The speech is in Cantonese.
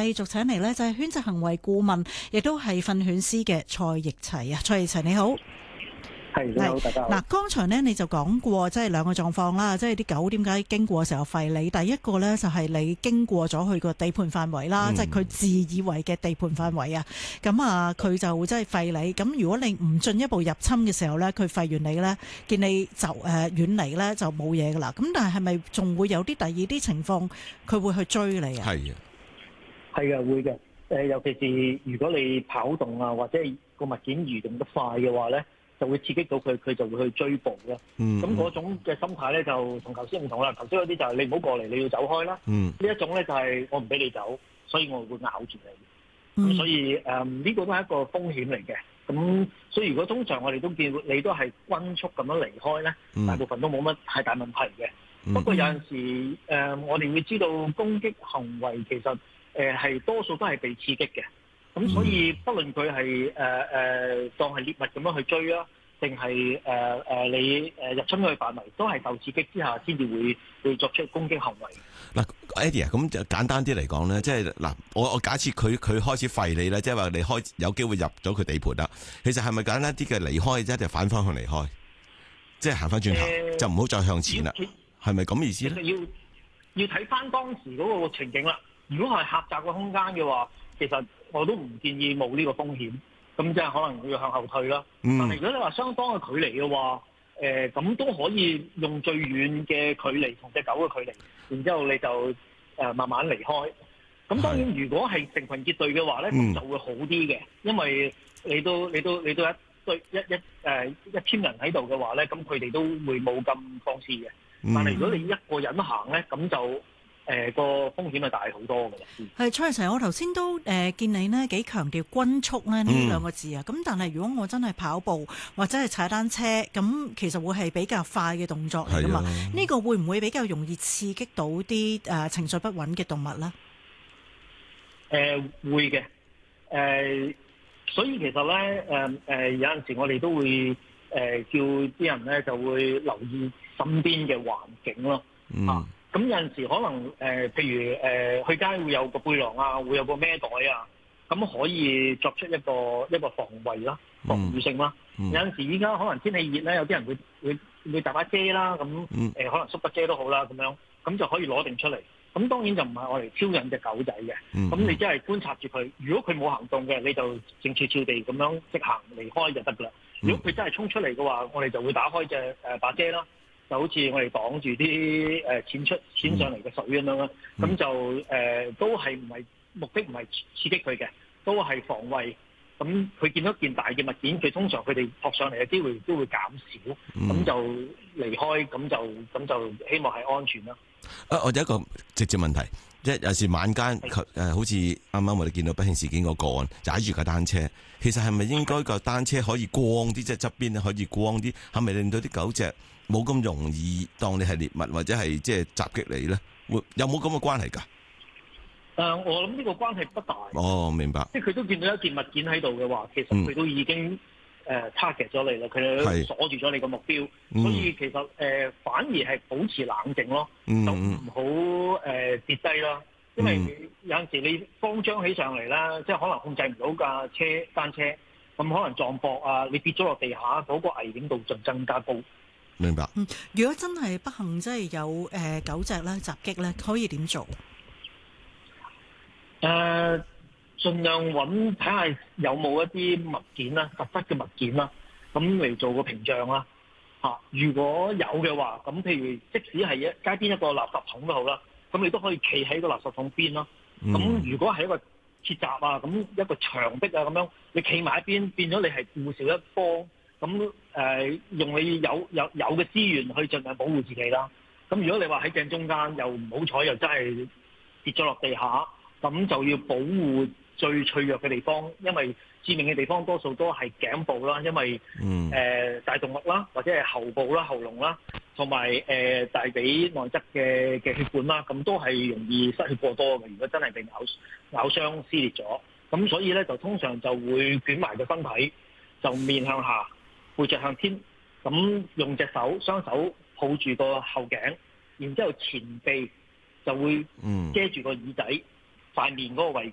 續請嚟呢，就係犬隻行為顧問，亦都係訓犬師嘅蔡奕齊啊。蔡奕齊你好。 係，你好，大家好。 嗱，剛才呢你就講過，即係兩個狀況啦，即係啲狗點解經過嘅時候吠你？第一個呢，就係你經過咗佢個地盤範圍啦，即係佢自以為嘅地盤範圍啊。咁啊，佢就即係吠你。咁如果你唔進一步入侵嘅時候呢，佢吠完你呢，見你就遠離呢，就冇嘢噶啦。咁但係咪仲會有啲第二啲情況，佢會去追你啊？ 係嘅，會嘅。尤其是如果你跑動啊，或者係個物件移動得快嘅話呢，就會刺激到佢，佢就會去追捕啦。咁嗰種嘅心態咧，就同頭先唔同啦。頭先嗰啲就係你唔好過嚟，你要走開啦。呢一種咧就係我唔俾你走，所以我會咬住你。咁所以呢個都係一個風險嚟嘅。咁所以如果通常我哋都見你都係均速咁樣離開咧，大部分都冇乜太大問題嘅。不過有陣時我哋會知道攻擊行為其實係多數都係被刺激嘅。咁所以，不論佢係當係獵物咁樣去追啦，定係你入侵佢嘅範圍，都係受刺激之下先至會作出攻擊行為。 嗱，Eddie 啊，咁就簡單啲嚟講咧，即係嗱，我假設佢開始吠你咧，即係話你有機會入咗佢地盤啦。其實係咪簡單啲嘅離開啫，就反方向離開，即係行翻轉頭，就唔好再向前啦。係咪咁意思咧？ 其實要睇翻當時嗰個情景啦。如果係狹窄嘅空間嘅話，其實我都唔建議冒呢個風險，咁即係可能要向後退啦。但係如果你話相當嘅距離嘅話，咁都可以用最遠嘅距離同隻狗嘅距離，然之後你就慢慢離開。咁當然如果係成群結隊嘅話咧，咁就會好啲嘅，因為你都一堆一千人喺度嘅話咧，咁佢哋都會冇咁放肆嘅。但係如果你一個人行咧，咁就個風險係大好多嘅。 係蔡奕齊，我頭先都見你呢幾強調均速咧呢兩個字啊。咁但係如果我真係跑步或者係踩單車，咁其實會係比較快嘅動作嚟噶嘛？呢個會唔會比較容易刺激到啲情緒不穩嘅動物咧？ 會嘅。所以其實咧有陣時我哋都會叫啲人咧就會留意身邊嘅環境咯。咁有陣時可能譬如去街會有個背囊啊，會有個孭袋啊，咁可以作出一個防衛啦、防禦性啦。有陣時依家可能天氣熱咧，有啲人會帶把遮啦，咁可能縮骨遮都好啦，咁樣咁就可以攞定出嚟。咁當然就唔係我嚟挑釁隻狗仔嘅，咁你真係觀察住佢。如果佢冇行動嘅，你就靜悄悄地咁樣直行離開就得㗎啦。如果佢真係衝出嚟嘅話，我哋就會打開隻把遮啦。就好似我哋擋住啲濺上嚟嘅水咁樣啦，咁就都係唔係目的唔係刺激佢嘅，都係防衛。咁佢見到件大嘅物件，佢通常佢哋撲上嚟嘅機會都會減少，咁就離開，咁就希望係安全啦。 我有一個直接問題，即係有時晚間好似啱啱我哋見到不幸事件個個案，踩住架單車，其實係咪應該個單車可以光啲，即係側邊可以光啲，係咪令到啲狗隻冇咁容易當你係獵物或者係即係襲擊你咧？有冇咁嘅關係㗎？ 我諗呢個關係不大。 哦，明白。 即係佢都見到一件物件喺度嘅話，其實佢都已經target 咗你啦，佢鎖住咗你個目標，所以其實反而係保持冷靜咯，就唔好跌低啦。因為有陣時你慌張起上嚟啦，即係可能控制唔到架單車，咁可能撞壆啊，你跌咗落地下，嗰個危險度就增加高。 明白。 如果真係不幸即係有狗隻咧襲擊咧，可以點做？ 盡量睇下有冇一啲物件啦，實質嘅物件啦，咁嚟做個屏障啦。如果有嘅話，咁譬如即使係街邊一個垃圾桶都好啦，咁你都可以企喺個垃圾桶邊咯。咁如果係一個鐵閘啊，咁一個牆壁啊咁樣，你企埋一邊，變咗你係顧少一方。咁用你有嘅資源去盡量保護自己啦。咁如果你話喺正中間又唔好彩，又真係跌咗落地下，咁就要保護最脆弱嘅地方，因為致命嘅地方多數都係頸部啦，因為大動脈啦，或者係喉部啦、喉嚨啦，同埋大髀內側嘅血管啦，咁都係容易失血過多嘅。如果真係被咬傷撕裂咗，咁所以咧就通常就會捲埋個身體，就面向下，背脊向天，咁用隻雙手抱住個後頸，然之後前臂就會遮住個耳仔、塊面嗰個位